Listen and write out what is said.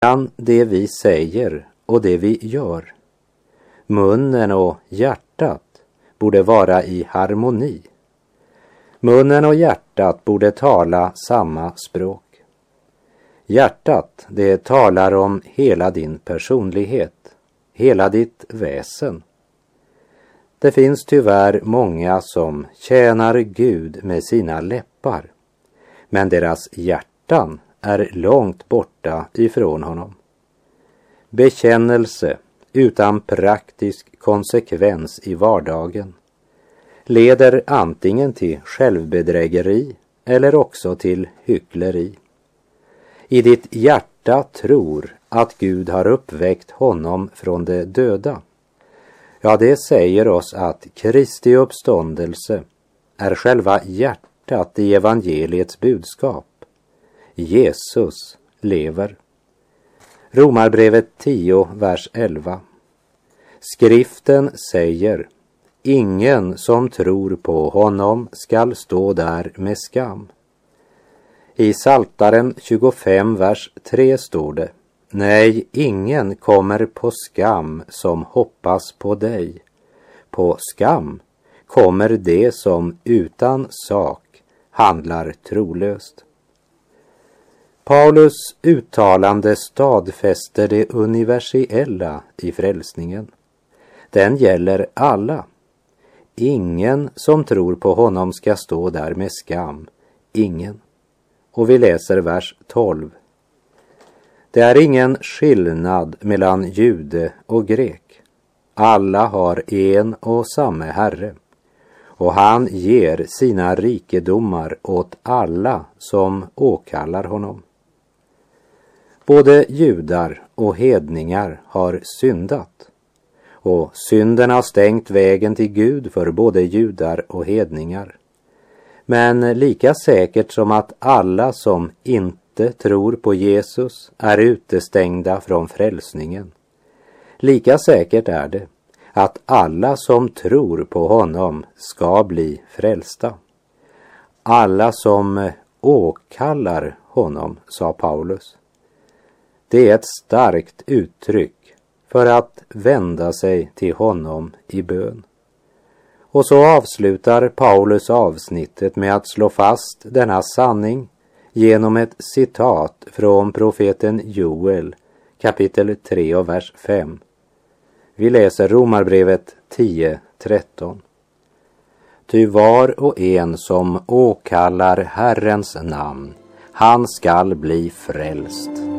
det vi säger och det vi gör. Munnen och hjärtat borde vara i harmoni. Munnen och hjärtat borde tala samma språk. Hjärtat, det talar om hela din personlighet, hela ditt väsen. Det finns tyvärr många som tjänar Gud med sina läppar, men deras hjärtan är långt borta ifrån honom. Bekännelse utan praktisk konsekvens i vardagen leder antingen till självbedrägeri eller också till hyckleri. I ditt hjärta tror att Gud har uppväckt honom från de döda. Ja, det säger oss att Kristi uppståndelse är själva hjärtat i evangeliets budskap. Jesus lever. Romarbrevet 10, vers 11. Skriften säger: ingen som tror på honom skall stå där med skam. I Psaltaren 25, vers 3 står det: nej, ingen kommer på skam som hoppas på dig. På skam kommer det som utan sak handlar trolöst. Paulus uttalande stadfäster det universella i frälsningen. Den gäller alla. Ingen som tror på honom ska stå där med skam. Ingen. Och vi läser vers 12. Det är ingen skillnad mellan jude och grek. Alla har en och samma Herre, och han ger sina rikedomar åt alla som åkallar honom. Både judar och hedningar har syndat, och synden har stängt vägen till Gud för både judar och hedningar. Men lika säkert som att alla som inte tror på Jesus är utestängda från frälsningen, lika säkert är det att alla som tror på honom ska bli frälsta. Alla som åkallar honom, sa Paulus. Det är ett starkt uttryck för att vända sig till honom i bön. Och så avslutar Paulus avsnittet med att slå fast denna sanning genom ett citat från profeten Joel, kapitel 3 och vers 5. Vi läser Romarbrevet 10:13. Ty var och en som åkallar Herrens namn, han skall bli frälst.